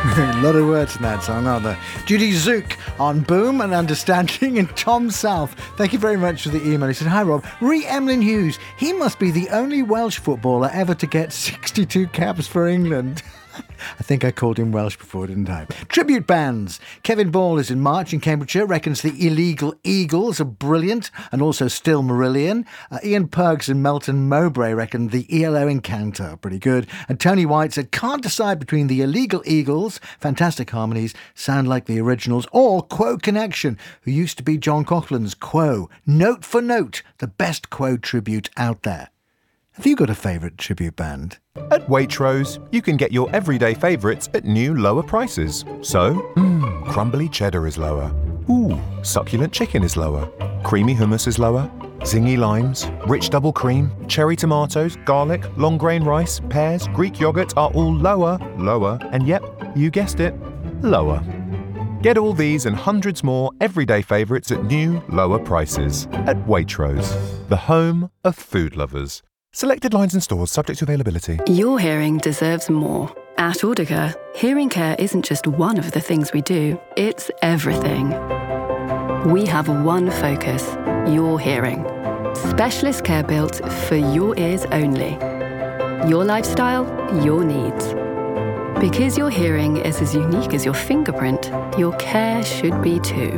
A lot of words in that song, aren't there? Judy Zook on Boom and Understanding, and Tom South. Thank you very much for the email. He said, "Hi Rob, re Emlyn Hughes. He must be the only Welsh footballer ever to get 62 caps for England." I think I called him Welsh before, didn't I? Tribute bands. Kevin Ball is in March in Cambridgeshire, reckons the Illegal Eagles are brilliant and also still Marillion. Ian Perks in Melton Mowbray reckoned the ELO Encounter are pretty good. And Tony White said, "Can't decide between the Illegal Eagles, fantastic harmonies, sound like the originals, or Quo Connection, who used to be John Coughlin's Quo. Note for note, the best Quo tribute out there." Have you got a favourite tribute band? At Waitrose, you can get your everyday favourites at new lower prices. So, crumbly cheddar is lower. Succulent chicken is lower. Creamy hummus is lower. Zingy limes, rich double cream, cherry tomatoes, garlic, long grain rice, pears, Greek yoghurt are all lower, and yep, you guessed it, lower. Get all these and hundreds more everyday favourites at new, lower prices. At Waitrose, the home of food lovers. Selected lines and stores subject to availability. Your hearing deserves more. At Audica, hearing care isn't just one of the things we do, it's everything. We have one focus, your hearing. Specialist care built for your ears only. Your lifestyle, your needs. Because your hearing is as unique as your fingerprint, your care should be too.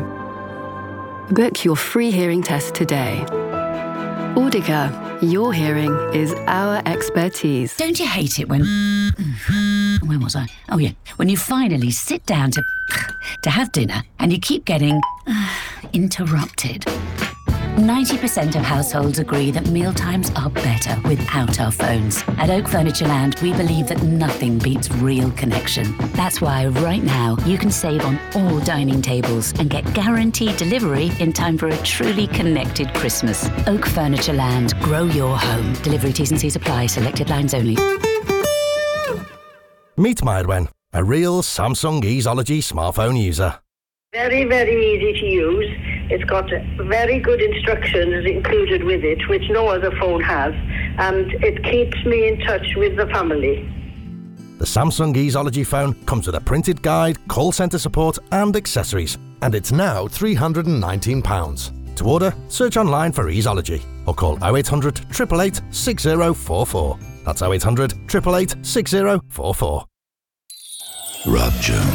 Book your free hearing test today. Audica, your hearing is our expertise. Don't you hate it when... Where was I? Oh, yeah. When you finally sit down to have dinner and you keep getting interrupted. 90% of households agree that mealtimes are better without our phones. At Oak Furniture Land, we believe that nothing beats real connection. That's why right now you can save on all dining tables and get guaranteed delivery in time for a truly connected Christmas. Oak Furniture Land. Grow your home. Delivery T's and C's apply. Selected lines only. Meet Myrwen, a real Samsung Easeology smartphone user. Very, very easy to use. It's got very good instructions included with it, which no other phone has, and it keeps me in touch with the family. The Samsung Easeology phone comes with a printed guide, call centre support and accessories, and it's now £319. To order, search online for Easeology or call 0800 888 6044. That's 0800 888 6044. Rob Jones.